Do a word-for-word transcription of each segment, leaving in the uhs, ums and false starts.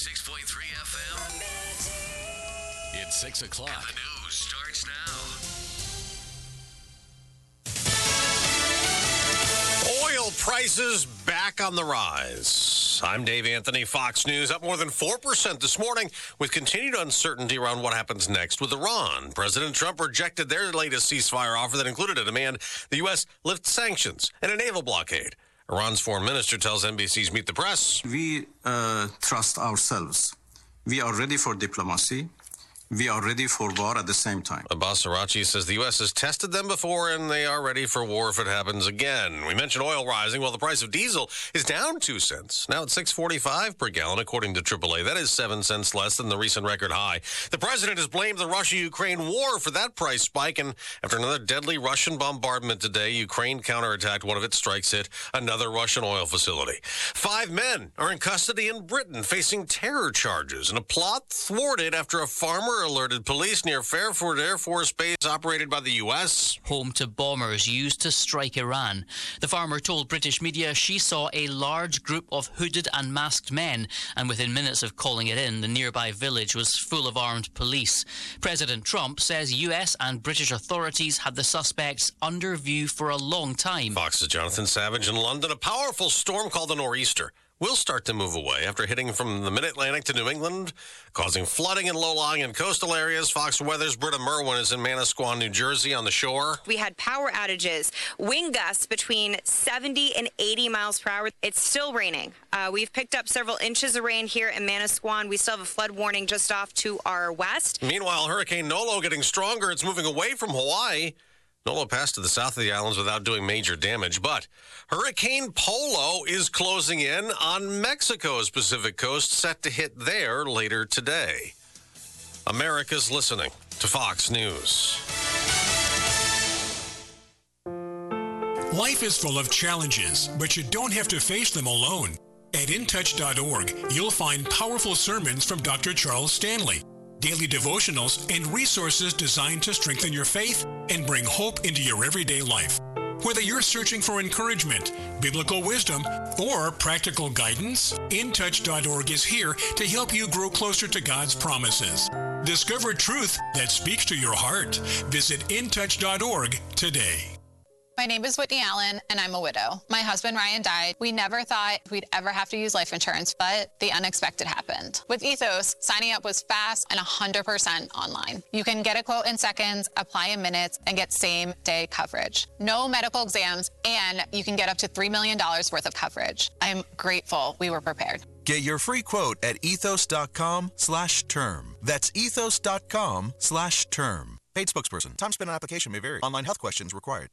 ninety-six point three F M. It's six o'clock. And the news starts now. Oil prices back on the rise. I'm Dave Anthony, Fox News, up more than four percent this morning with continued uncertainty around what happens next with Iran. President Trump rejected their latest ceasefire offer that included a demand the U S lift sanctions and a naval blockade. Iran's foreign minister tells N B C's Meet the Press. We uh, trust ourselves. We are ready for diplomacy. We are ready for war at the same time. Abbas Araghchi says the U S has tested them before and they are ready for war if it happens again. We mentioned oil rising. Well, the price of diesel is down two cents. Now it's six forty-five per gallon, according to triple A. That is seven cents less than the recent record high. The president has blamed the Russia-Ukraine war for that price spike. And after another deadly Russian bombardment today, Ukraine counterattacked one of its strikes hit another Russian oil facility. Five men are in custody in Britain facing terror charges, and a plot thwarted after a farmer alerted police near Fairford Air Force Base operated by the U S. Home to bombers used to strike Iran. The farmer told British media she saw a large group of hooded and masked men, and within minutes of calling it in, the nearby village was full of armed police. President Trump says U S and British authorities had the suspects under view for a long time. Fox's Jonathan Savage in London. A powerful storm called the Nor'easter will start to move away after hitting from the mid-Atlantic to New England, causing flooding in low-lying and coastal areas. Fox Weather's Britta Merwin is in Manasquan, New Jersey, on the shore. We had power outages, wind gusts between seventy and eighty miles per hour. It's still raining. Uh, we've picked up several inches of rain here in Manasquan. We still have a flood warning just off to our west. Meanwhile, Hurricane Nolo getting stronger. It's moving away from Hawaii. Nolo passed to the south of the islands without doing major damage, but Hurricane Polo is closing in on Mexico's Pacific coast, set to hit there later today. America's listening to Fox News. Life is full of challenges, but you don't have to face them alone. At in touch dot org, you'll find powerful sermons from Doctor Charles Stanley, daily devotionals, and resources designed to strengthen your faith and bring hope into your everyday life. Whether you're searching for encouragement, biblical wisdom, or practical guidance, in touch dot org is here to help you grow closer to God's promises. Discover truth that speaks to your heart. Visit in touch dot org today. My name is Whitney Allen, and I'm a widow. My husband, Ryan, died. We never thought we'd ever have to use life insurance, but the unexpected happened. With Ethos, signing up was fast and one hundred percent online. You can get a quote in seconds, apply in minutes, and get same-day coverage. No medical exams, and you can get up to three million dollars worth of coverage. I'm grateful we were prepared. Get your free quote at ethos dot com slash term. That's ethos dot com slash term. Paid spokesperson. Time spent on application may vary. Online health questions required.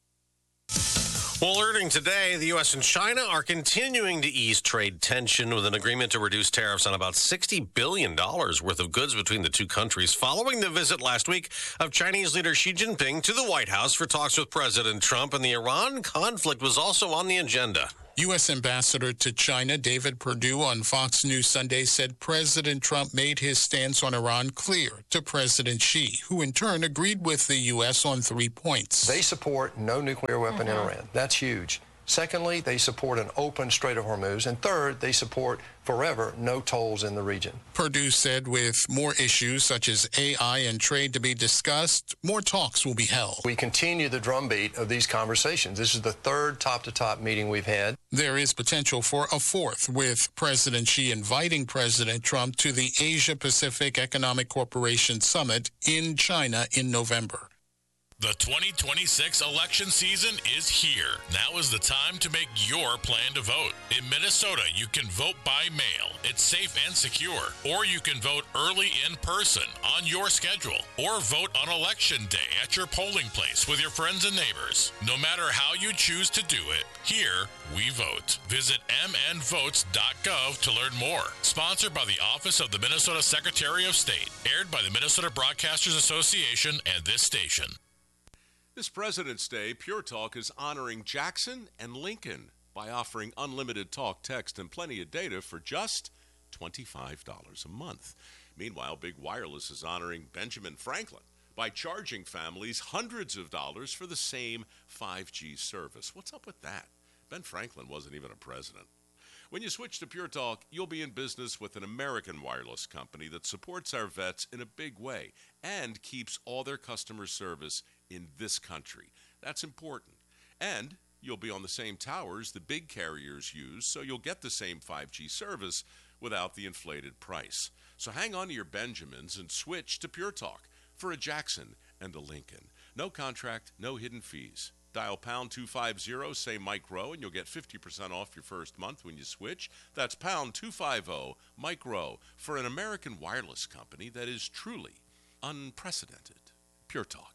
Well, alerting today, the U S and China are continuing to ease trade tension with an agreement to reduce tariffs on about sixty billion dollars worth of goods between the two countries following the visit last week of Chinese leader Xi Jinping to the White House for talks with President Trump. And the Iran conflict was also on the agenda. U S Ambassador to China David Perdue on Fox News Sunday said President Trump made his stance on Iran clear to President Xi, who in turn agreed with the U S on three points. They support no nuclear weapon Mm-hmm. in Iran. That's huge. Secondly, they support an open Strait of Hormuz. And third, they support forever no tolls in the region. Perdue said with more issues such as A I and trade to be discussed, more talks will be held. We continue the drumbeat of these conversations. This is the third top-to-top meeting we've had. There is potential for a fourth, with President Xi inviting President Trump to the Asia-Pacific Economic Cooperation Summit in China in November. The twenty twenty-six election season is here. Now is the time to make your plan to vote. In Minnesota, you can vote by mail. It's safe and secure. Or you can vote early in person on your schedule. Or vote on election day at your polling place with your friends and neighbors. No matter how you choose to do it, here we vote. Visit m n votes dot gov to learn more. Sponsored by the Office of the Minnesota Secretary of State. Aired by the Minnesota Broadcasters Association and this station. This President's Day, Pure Talk is honoring Jackson and Lincoln by offering unlimited talk, text, and plenty of data for just twenty-five dollars a month. Meanwhile, Big Wireless is honoring Benjamin Franklin by charging families hundreds of dollars for the same five G service. What's up with that? Ben Franklin wasn't even a president. When you switch to Pure Talk, you'll be in business with an American wireless company that supports our vets in a big way and keeps all their customer service in this country. That's important. And you'll be on the same towers the big carriers use, so you'll get the same five G service without the inflated price. So hang on to your Benjamins and switch to Pure Talk for a Jackson and a Lincoln. No contract, no hidden fees. Dial pound two fifty, say Mike Rowe, and you'll get fifty percent off your first month when you switch. That's pound two fifty, Mike Rowe, for an American wireless company that is truly unprecedented. Pure Talk.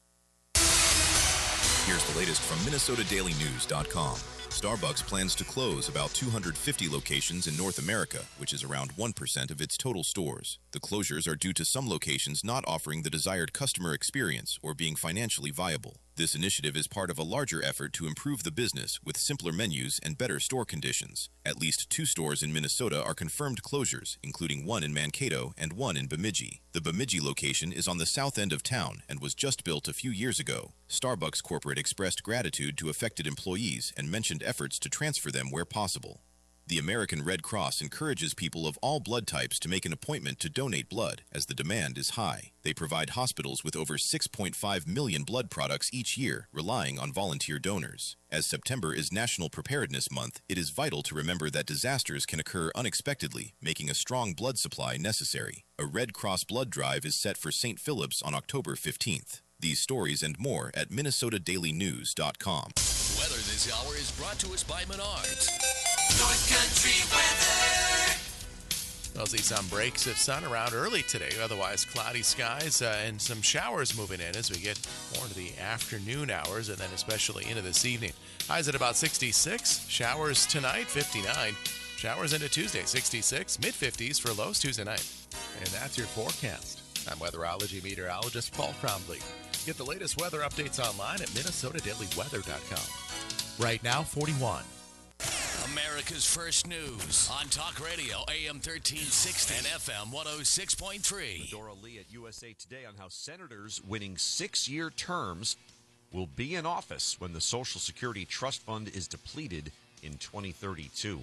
Here's the latest from Minnesota Daily News dot com. Starbucks plans to close about two hundred fifty locations in North America, which is around one percent of its total stores. The closures are due to some locations not offering the desired customer experience or being financially viable. This initiative is part of a larger effort to improve the business with simpler menus and better store conditions. At least two stores in Minnesota are confirmed closures, including one in Mankato and one in Bemidji. The Bemidji location is on the south end of town and was just built a few years ago. Starbucks corporate expressed gratitude to affected employees and mentioned efforts to transfer them where possible. The American Red Cross encourages people of all blood types to make an appointment to donate blood, as the demand is high. They provide hospitals with over six point five million blood products each year, relying on volunteer donors. As September is National Preparedness Month, it is vital to remember that disasters can occur unexpectedly, making a strong blood supply necessary. A Red Cross blood drive is set for Saint Philip's on October fifteenth. These stories and more at Minnesota Daily News dot com. Weather this hour is brought to us by Menards. North Country weather. We'll see some breaks of sun around early today. Otherwise, cloudy skies uh, and some showers moving in as we get more into the afternoon hours and then especially into this evening. Highs at about sixty-six. Showers tonight, fifty-nine. Showers into Tuesday, sixty-six. mid-fifties for lows Tuesday night. And that's your forecast. I'm weatherology meteorologist Paul Cromley. Get the latest weather updates online at Minnesota Daily Weather dot com. Right now, forty-one. America's First News on Talk Radio, A M thirteen sixty and F M one oh six point three. Dora Lee at U S A Today on how senators winning six-year terms will be in office when the Social Security Trust Fund is depleted in twenty thirty-two.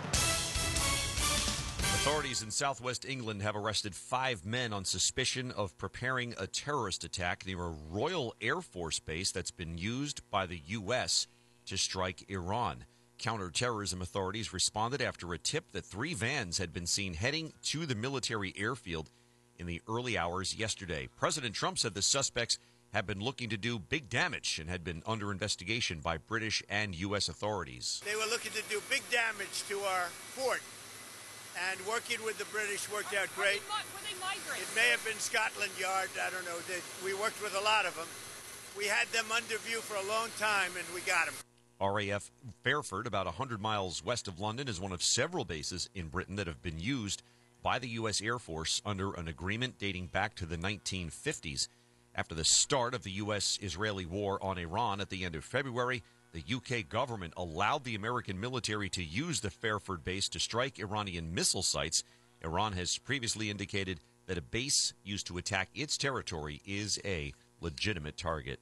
Authorities in southwest England have arrested five men on suspicion of preparing a terrorist attack near a Royal Air Force base that's been used by the U S to strike Iran. Counterterrorism authorities responded after a tip that three vans had been seen heading to the military airfield in the early hours yesterday. President Trump said the suspects had been looking to do big damage and had been under investigation by British and U S authorities. They were looking to do big damage to our fort, and working with the British worked out great. Were they migrants? It may have been Scotland Yard, I don't know. They, we worked with a lot of them. We had them under view for a long time, and we got them. R A F Fairford, about one hundred miles west of London, is one of several bases in Britain that have been used by the U S Air Force under an agreement dating back to the nineteen fifties. After the start of the U S Israeli war on Iran at the end of February, the U K government allowed the American military to use the Fairford base to strike Iranian missile sites. Iran has previously indicated that a base used to attack its territory is a legitimate target.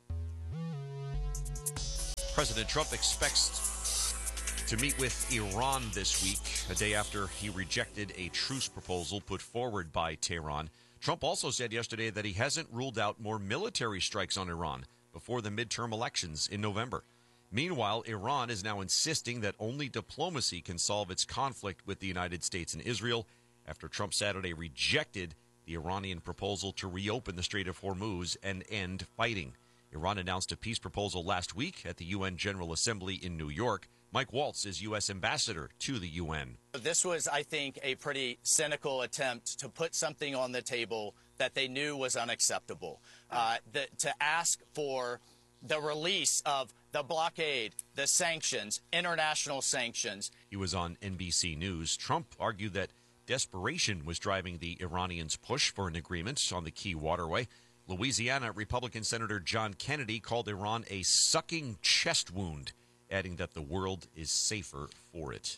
President Trump expects to meet with Iran this week, a day after he rejected a truce proposal put forward by Tehran. Trump also said yesterday that he hasn't ruled out more military strikes on Iran before the midterm elections in November. Meanwhile, Iran is now insisting that only diplomacy can solve its conflict with the United States and Israel after Trump Saturday rejected the Iranian proposal to reopen the Strait of Hormuz and end fighting. Iran announced a peace proposal last week at the U N General Assembly in New York. Mike Waltz is U S ambassador to the U N. This was, I think, a pretty cynical attempt to put something on the table that they knew was unacceptable. Uh, the, to ask for the release of the blockade, the sanctions, international sanctions. He was on N B C News. Trump argued that desperation was driving the Iranians' push for an agreement on the key waterway. Louisiana Republican Senator John Kennedy called Iran a sucking chest wound, adding that the world is safer for it.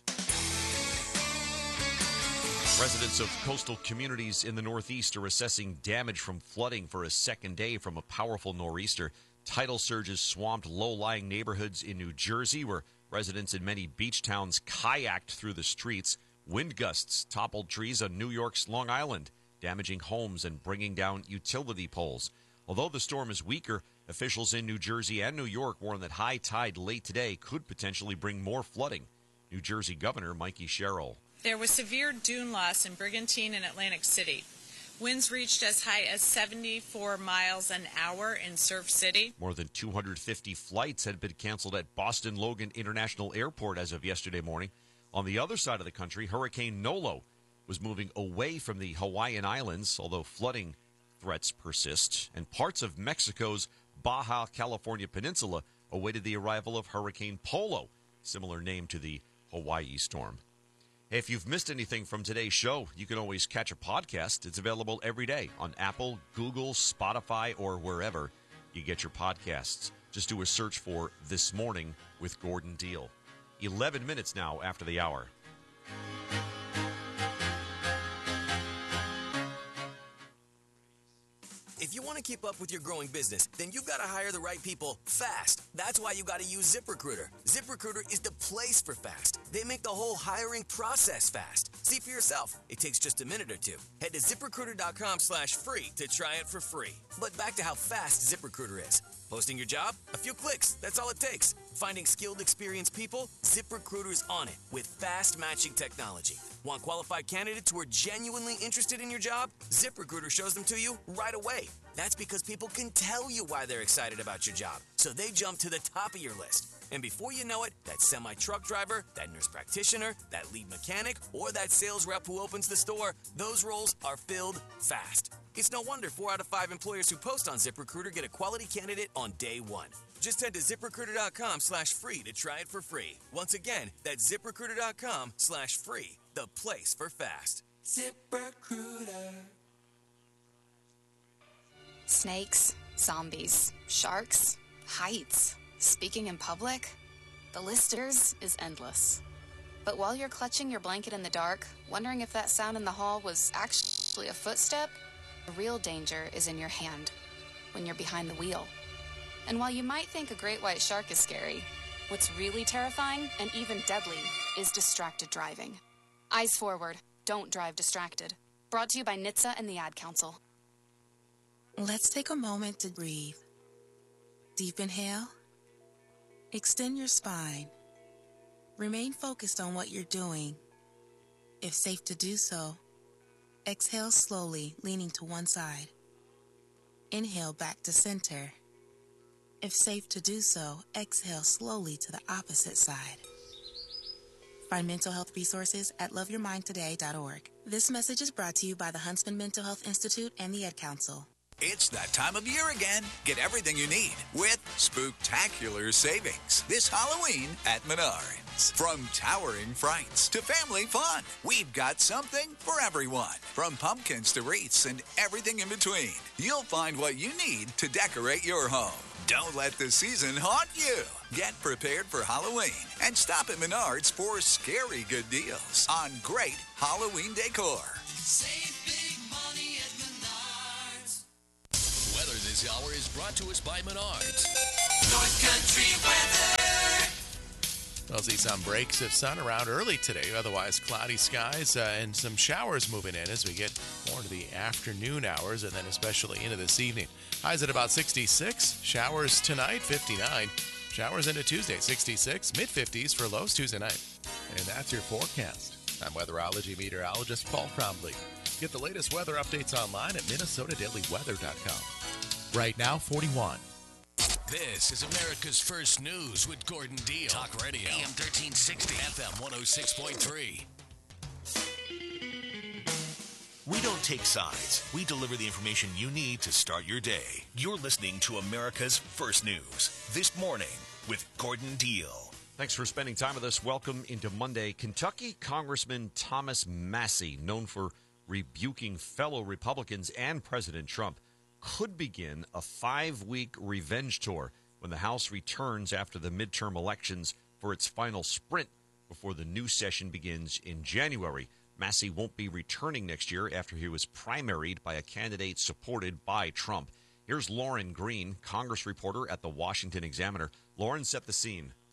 Residents of coastal communities in the Northeast are assessing damage from flooding for a second day from a powerful nor'easter. Tidal surges swamped low-lying neighborhoods in New Jersey, where Residents in many beach towns kayaked through the streets. Wind gusts toppled trees on New York's Long Island, damaging homes and bringing down utility poles. Although the storm is weaker, officials in New Jersey and New York warn that high tide late today could potentially bring more flooding. New Jersey Governor Mikey Sherrill. There was severe dune loss in Brigantine and Atlantic City. Winds reached as high as seventy-four miles an hour in Surf City. More than two hundred fifty flights had been canceled at Boston Logan International Airport as of yesterday morning. On the other side of the country, Hurricane Nolo was moving away from the Hawaiian Islands, although flooding threats persist. And parts of Mexico's Baja California Peninsula awaited the arrival of Hurricane Polo, similar name to the Hawaii storm. Hey, if you've missed anything from today's show, you can always catch a podcast. It's available every day on Apple, Google, Spotify, or wherever you get your podcasts. Just do a search for This Morning with Gordon Deal. eleven minutes now after the hour. If you want to keep up with your growing business, then you've got to hire the right people fast. That's why you got to use ZipRecruiter. ZipRecruiter is the place for fast. They make the whole hiring process fast. See for yourself. It takes just a minute or two. Head to ZipRecruiter.com slash free to try it for free. But back to how fast ZipRecruiter is. Posting your job? A few clicks. That's all it takes. Finding skilled, experienced people? ZipRecruiter's on it with fast matching technology. Want qualified candidates who are genuinely interested in your job? ZipRecruiter shows them to you right away. That's because people can tell you why they're excited about your job, so they jump to the top of your list. And before you know it, that semi-truck driver, that nurse practitioner, that lead mechanic, or that sales rep who opens the store, those roles are filled fast. It's no wonder four out of five employers who post on ZipRecruiter get a quality candidate on day one. Just head to ZipRecruiter.com slash free to try it for free. Once again, that's ZipRecruiter.com slash free, the place for fast. ZipRecruiter. Snakes, zombies, sharks, heights, speaking in public. The listers is endless. But while you're clutching your blanket in the dark, wondering if that sound in the hall was actually a footstep, the real danger is in your hand, when you're behind the wheel. And while you might think a great white shark is scary, what's really terrifying and even deadly is distracted driving. Eyes forward, don't drive distracted. Brought to you by N H T S A and the Ad Council. Let's take a moment to breathe. Deep inhale. Extend your spine. Remain focused on what you're doing. If safe to do so, exhale slowly, leaning to one side. Inhale back to center. If safe to do so, exhale slowly to the opposite side. Find mental health resources at love your mind today dot org. This message is brought to you by the Huntsman Mental Health Institute and the Ad Council. It's that time of year again. Get everything you need with spooktacular savings this Halloween at Menards. From towering frights to family fun, we've got something for everyone. From pumpkins to wreaths and everything in between, you'll find what you need to decorate your home. Don't let the season haunt you. Get prepared for Halloween and stop at Menards for scary good deals on great Halloween decor. Save big money at Menards. Weather this hour is brought to us by Menards. North Country weather. We'll see some breaks of sun around early today. Otherwise, cloudy skies uh, and some showers moving in as we get more into the afternoon hours and then especially into this evening. Highs at about sixty-six. Showers tonight, fifty-nine. Showers into Tuesday, sixty-six. mid-fifties for lows Tuesday night. And that's your forecast. I'm weatherology meteorologist Paul Trombley. Get the latest weather updates online at Minnesota Daily Weather dot com. Right now, forty-one. This is America's First News with Gordon Deal. Talk Radio, A M thirteen sixty, F M one oh six point three. We don't take sides. We deliver the information you need to start your day. You're listening to America's First News This Morning with Gordon Deal. Thanks for spending time with us. Welcome into Monday. Kentucky Congressman Thomas Massie, known for rebuking fellow Republicans and President Trump, could begin a five-week revenge tour when the House returns after the midterm elections for its final sprint before the new session begins in January. Massie won't be returning next year after he was primaried by a candidate supported by Trump. Here's Lauren Green, Congress reporter at the Washington Examiner. Lauren, set the scene.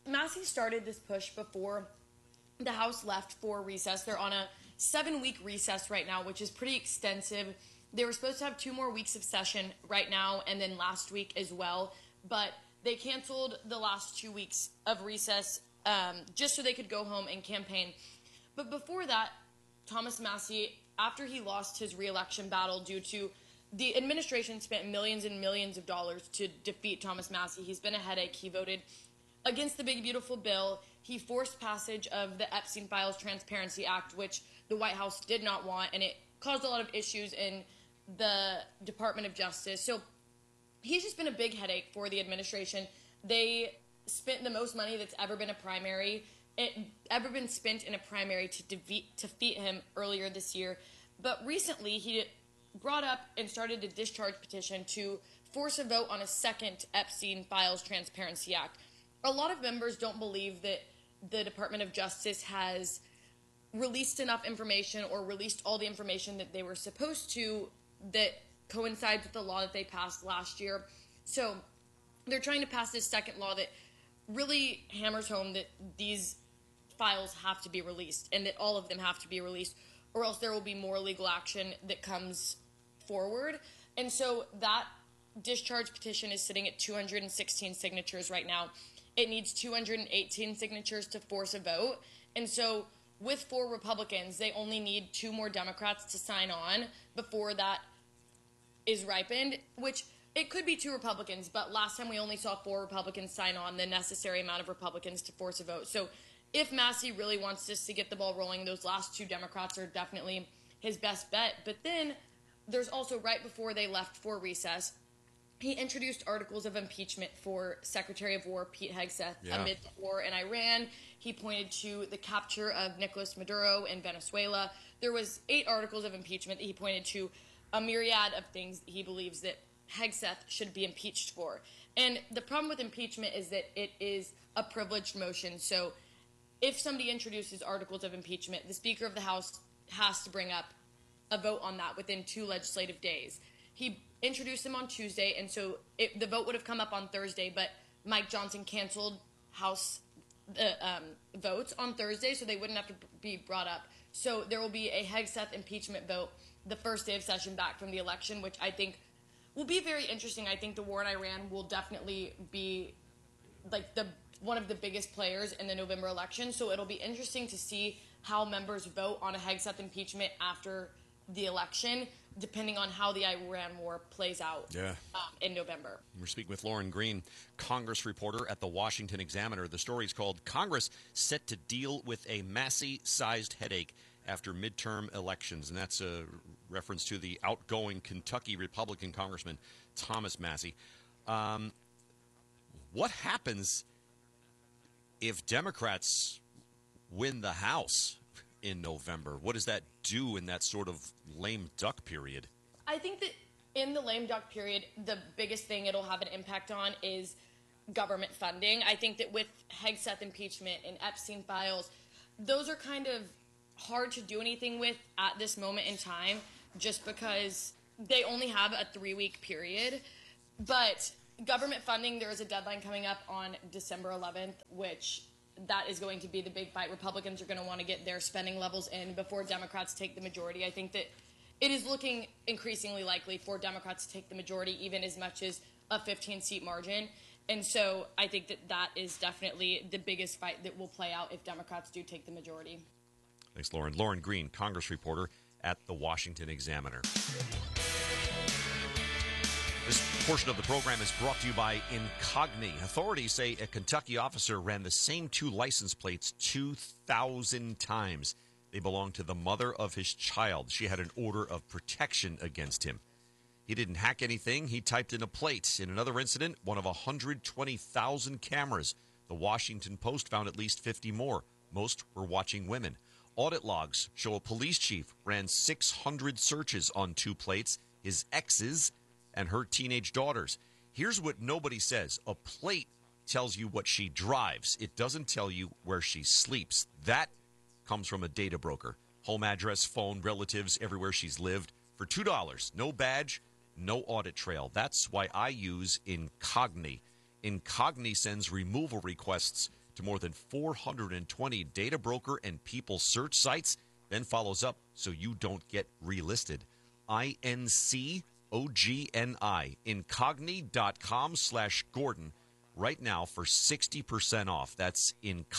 Massey started this push before the House left for recess. They're on a seven-week recess right now, which is pretty extensive. They were supposed to have two more weeks of session right now and then last week as well, but they canceled the last two weeks of recess um, just so they could go home and campaign. But before that, Thomas Massey, after he lost his re-election battle due to the administration spent millions and millions of dollars to defeat Thomas Massey. He's been a headache. He voted against the Big Beautiful Bill. He forced passage of the Epstein Files Transparency Act, which the White House did not want, and it caused a lot of issues in the Department of Justice. So he's just been a big headache for the administration. They spent the most money that's ever been a primary, it ever been spent in a primary to defeat, to defeat him earlier this year. But recently, he brought up and started a discharge petition to force a vote on a second Epstein Files Transparency Act. A lot of members don't believe that the Department of Justice has released enough information or released all the information that they were supposed to that coincides with the law that they passed last year. So they're trying to pass this second law that really hammers home that these files have to be released and that all of them have to be released, or else there will be more legal action that comes forward. And so that discharge petition is sitting at two hundred sixteen signatures right now. It needs two hundred eighteen signatures to force a vote. And so with four Republicans, they only need two more Democrats to sign on before that is ripened, which it could be two Republicans, but last time we only saw four Republicans sign on, the necessary amount of Republicans to force a vote. So if Massey really wants this to get the ball rolling, those last two Democrats are definitely his best bet. But then there's also, right before they left for recess, he introduced articles of impeachment for Secretary of War Pete Hegseth yeah. amid the war in Iran. He pointed to the capture of Nicolas Maduro in Venezuela. There was eight articles of impeachment that he pointed to, a myriad of things that he believes that Hegseth should be impeached for. And the problem with impeachment is that it is a privileged motion. So if somebody introduces articles of impeachment, the Speaker of the House has to bring up a vote on that within two legislative days. He introduced them on Tuesday, and so it, the vote would have come up on Thursday, but Mike Johnson canceled House uh, um, votes on Thursday, so they wouldn't have to be brought up. So there will be a Hegseth impeachment vote the first day of session back from the election, which I think will be very interesting. I think the war in Iran will definitely be like the one of the biggest players in the November election, so it'll be interesting to see how members vote on a Hegseth impeachment after the election, depending on how the Iran war plays out yeah. um, in November. We're speaking with Lauren Green, Congress reporter at the Washington Examiner. The story is called Congress Set to Deal with a Massey-Sized Headache After Midterm Elections, and that's a reference to the outgoing Kentucky Republican Congressman Thomas Massey. Um, what happens if Democrats win the House in November? What does that do in that sort of lame duck period? I think that in the lame duck period, the biggest thing it'll have an impact on is government funding. I think that with Hegseth impeachment and Epstein files, those are kind of hard to do anything with at this moment in time just because they only have a three-week period. But government funding, there is a deadline coming up on December eleventh, which that is going to be the big fight. Republicans are going to want to get their spending levels in before Democrats take the majority. I think that it is looking increasingly likely for Democrats to take the majority, even as much as a fifteen-seat margin. And so I think that that is definitely the biggest fight that will play out if Democrats do take the majority. Thanks, Lauren. Lauren Green, Congress reporter at the Washington Examiner. This portion of the program is brought to you by Incogni. Authorities say a Kentucky officer ran the same two license plates two thousand times. They belonged to the mother of his child. She had an order of protection against him. He didn't hack anything. He typed in a plate. In another incident, one of one hundred twenty thousand cameras. The Washington Post found at least fifty more. Most were watching women. Audit logs show a police chief ran six hundred searches on two plates, his exes and her teenage daughters. Here's what nobody says. A plate tells you what she drives. It doesn't tell you where she sleeps. That comes from a data broker. Home address, phone, relatives, everywhere she's lived. For two dollars, no badge, no audit trail. That's why I use Incogni. Incogni sends removal requests to more than four hundred twenty data broker and people search sites, then follows up so you don't get relisted. I N C O G N I, incogni.com slash Gordon right now for sixty percent off. That's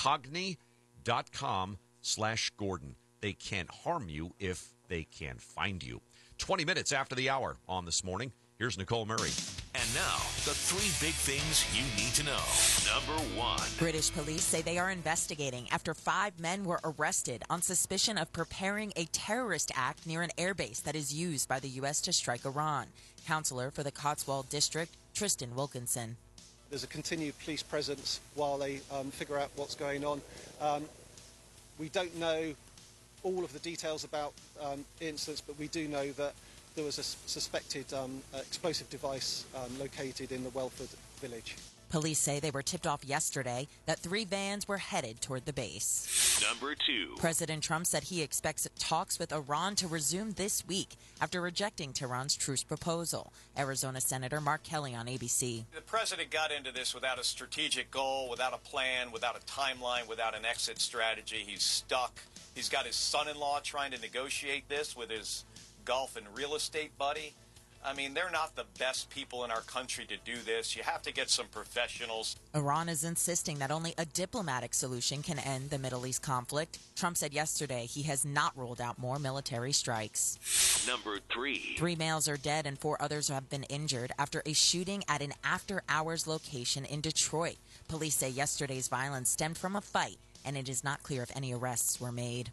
incogni.com slash Gordon. They can't harm you if they can find you. twenty minutes after the hour on This Morning, here's Nicole Murray. And now, the three big things you need to know. Number one. British police say they are investigating after five men were arrested on suspicion of preparing a terrorist act near an airbase that is used by the U S to strike Iran. Counselor for the Cotswold District, Tristan Wilkinson. There's a continued police presence while they um, figure out what's going on. Um, we don't know all of the details about um, the incidents, but we do know that there was a suspected um, explosive device um, located in the Welford village. Police say they were tipped off yesterday that three vans were headed toward the base. Number two. President Trump said he expects talks with Iran to resume this week after rejecting Tehran's truce proposal. Arizona Senator Mark Kelly on A B C. The president got into this without a strategic goal, without a plan, without a timeline, without an exit strategy. He's stuck. He's got his son-in-law trying to negotiate this with his golf and real estate buddy. I mean, they're not the best people in our country to do this. You have to get some professionals. Iran is insisting that only a diplomatic solution can end the Middle East conflict. Trump said yesterday he has not ruled out more military strikes. Number three. Three males are dead and four others have been injured after a shooting at an after-hours location in Detroit. Police say yesterday's violence stemmed from a fight, and it is not clear if any arrests were made.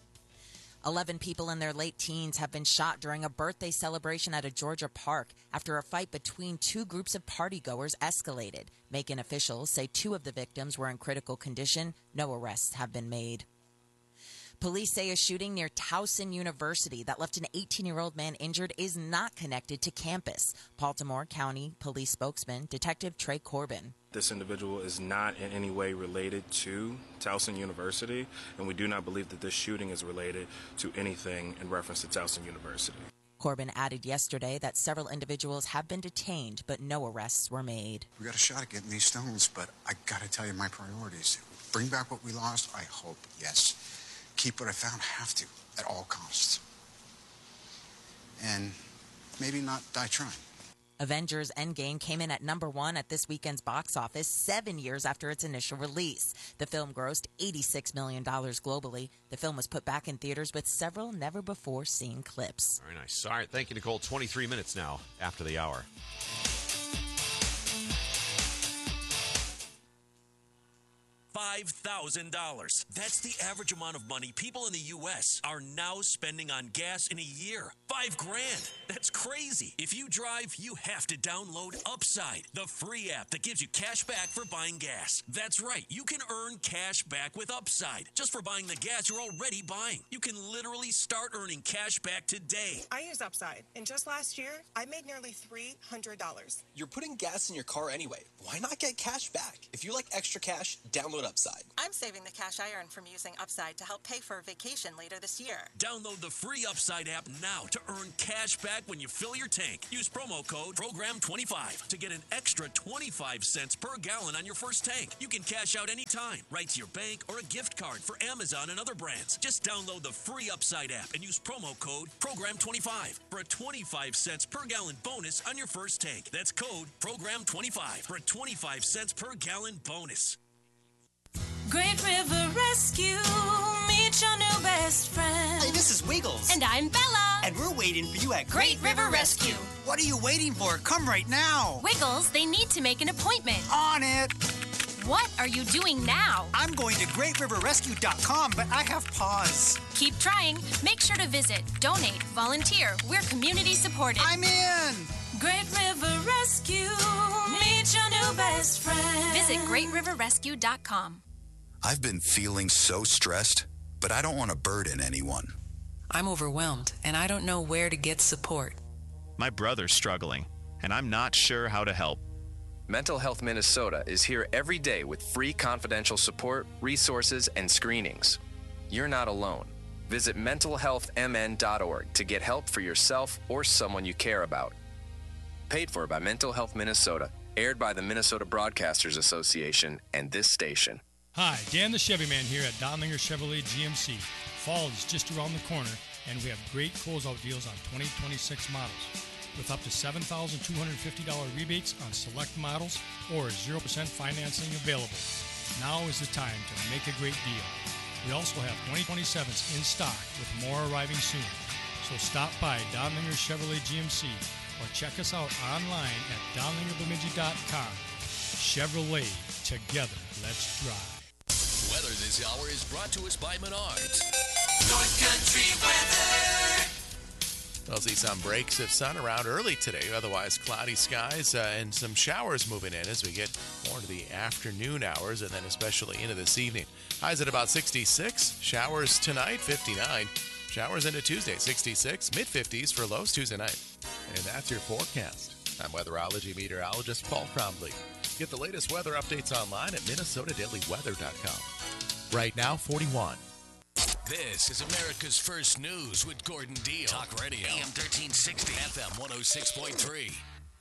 Eleven people in their late teens have been shot during a birthday celebration at a Georgia park after a fight between two groups of partygoers escalated. Macon officials say two of the victims were in critical condition. No arrests have been made. Police say a shooting near Towson University that left an eighteen-year-old man injured is not connected to campus. Baltimore County Police spokesman Detective Trey Corbin. This individual is not in any way related to Towson University, and we do not believe that this shooting is related to anything in reference to Towson University. Corbin added yesterday that several individuals have been detained, but no arrests were made. We got a shot at getting these stones, but I got to tell you my priorities. Bring back what we lost? I hope, yes. Keep what I found? Have to, at all costs. And maybe not die trying. Avengers Endgame came in at number one at this weekend's box office seven years after its initial release. The film grossed eighty-six million dollars globally. The film was put back in theaters with several never-before-seen clips. Very nice. All right, thank you, Nicole. twenty-three minutes now after the hour. five thousand dollars. That's the average amount of money people in the U S are now spending on gas in a year. Five grand. That's crazy. If you drive, you have to download Upside, the free app that gives you cash back for buying gas. That's right. You can earn cash back with Upside just for buying the gas you're already buying. You can literally start earning cash back today. I use Upside, and just last year, I made nearly three hundred dollars. You're putting gas in your car anyway. Why not get cash back? If you like extra cash, download Upside. I'm saving the cash I earn from using Upside to help pay for a vacation later this year. Download the free Upside app now to earn cash back when you fill your tank. Use promo code program twenty-five to get an extra twenty-five cents per gallon on your first tank. You can cash out anytime, right to your bank or a gift card for Amazon and other brands. Just download the free Upside app and use promo code program twenty-five for a twenty-five cents per gallon bonus on your first tank. That's code program twenty-five for a twenty-five cents per gallon bonus. Great River Rescue, meet your new best friend. Hey, this is Wiggles. And I'm Bella. And we're waiting for you at Great River Rescue. What are you waiting for? Come right now. Wiggles, they need to make an appointment. On it. What are you doing now? I'm going to great river rescue dot com, but I have pause. Keep trying. Make sure to visit, donate, volunteer. We're community supported. I'm in. Great River Rescue, meet your new best friend. Visit great river rescue dot com. I've been feeling so stressed, but I don't want to burden anyone. I'm overwhelmed, and I don't know where to get support. My brother's struggling, and I'm not sure how to help. Mental Health Minnesota is here every day with free confidential support, resources, and screenings. You're not alone. Visit mental health m n dot org to get help for yourself or someone you care about. Paid for by Mental Health Minnesota, aired by the Minnesota Broadcasters Association and this station. Hi, Dan the Chevy Man here at Donlinger Chevrolet G M C. Fall is just around the corner, and we have great closeout deals on twenty twenty-six models. With up to seven thousand two hundred fifty dollars rebates on select models or zero percent financing available. Now is the time to make a great deal. We also have twenty twenty-sevens in stock with more arriving soon. So stop by Donlinger Chevrolet G M C or check us out online at donlinger bemidji dot com. Chevrolet, together, let's drive. Weather this hour is brought to us by Menards. North Country weather. We'll see some breaks of sun around early today. Otherwise, cloudy skies uh, and some showers moving in as we get more into the afternoon hours and then especially into this evening. Highs at about sixty-six. Showers tonight, fifty-nine. Showers into Tuesday, sixty-six. mid-fifties for lows Tuesday night. And that's your forecast. I'm weatherology meteorologist Paul Trombley. Get the latest weather updates online at minnesota daily weather dot com. Right now, forty-one. This is America's First News with Gordon Deal. Talk Radio. A M thirteen sixty. F M one oh six point three.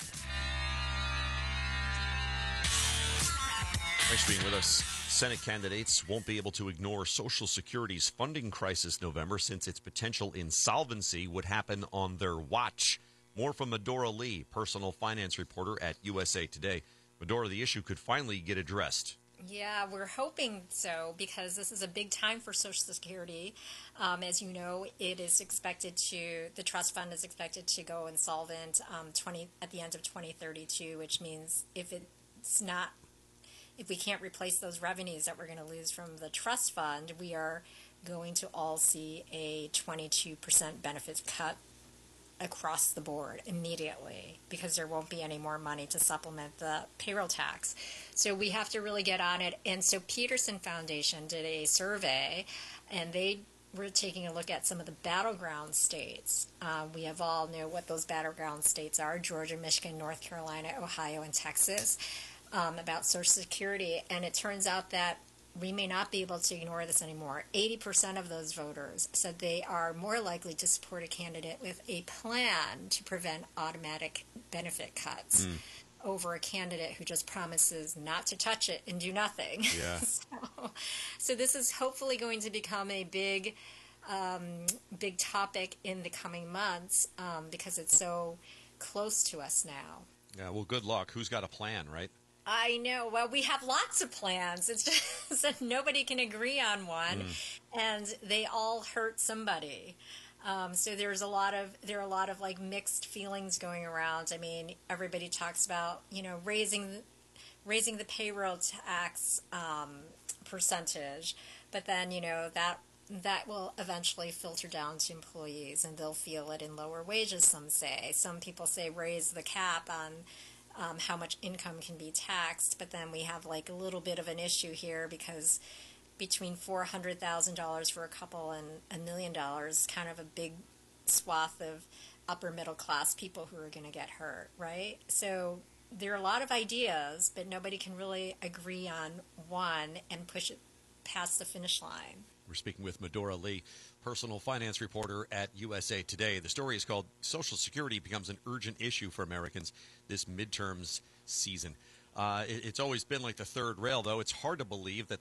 Thanks for being with us. Senate candidates won't be able to ignore Social Security's funding crisis November since its potential insolvency would happen on their watch. More from Medora Lee, personal finance reporter at U S A Today. Medora, the issue could finally get addressed. Yeah, we're hoping so because this is a big time for Social Security. Um, as you know, it is expected to, the trust fund is expected to go insolvent um, twenty at the end of twenty thirty-two, which means if it's not, if we can't replace those revenues that we're going to lose from the trust fund, we are going to all see a twenty-two percent benefits cut across the board immediately because there won't be any more money to supplement the payroll tax. So we have to really get on it. And so Peterson Foundation did a survey, and they were taking a look at some of the battleground states. Uh, we have all know what those battleground states are: Georgia, Michigan, North Carolina, Ohio, and Texas, um, about Social Security. And it turns out that we may not be able to ignore this anymore. eighty percent of those voters said they are more likely to support a candidate with a plan to prevent automatic benefit cuts mm. over a candidate who just promises not to touch it and do nothing. Yeah. so, so this is hopefully going to become a big, um, big topic in the coming months um, because it's so close to us now. Yeah, well, good luck. Who's got a plan, right? I know. Well, we have lots of plans. It's just that nobody can agree on one, mm. and they all hurt somebody. Um, so there's a lot of there are a lot of like mixed feelings going around. I mean, everybody talks about you know raising raising the payroll tax um, percentage, but then you know that that will eventually filter down to employees, and they'll feel it in lower wages. Some say. Some people say raise the cap on Um, how much income can be taxed, but then we have like a little bit of an issue here because between four hundred thousand dollars for a couple and a million dollars, kind of a big swath of upper middle class people who are going to get hurt, right? So there are a lot of ideas, but nobody can really agree on one and push it past the finish line. We're speaking with Medora Lee, personal finance reporter at U S A Today. The story is called Social Security Becomes an Urgent Issue for Americans This Midterms Season. Uh, it, it's always been like the third rail, though. It's hard to believe that